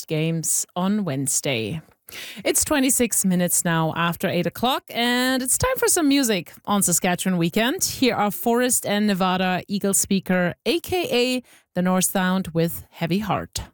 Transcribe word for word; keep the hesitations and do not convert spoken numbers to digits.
first games on Wednesday. It's twenty-six minutes now after eight o'clock, and it's time for some music on Saskatchewan Weekend. Here are Forest and Nevada Eagle Speaker, aka the North Sound, with Heavy Heart.